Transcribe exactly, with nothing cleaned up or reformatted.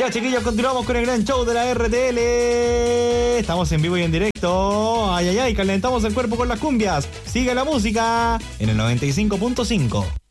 Ya, chiquillos, continuamos con el gran show de la R T L. Estamos en vivo y en directo. Ay, ay, ay, calentamos el cuerpo con las cumbias. Sigue la música en el noventa y cinco punto cinco.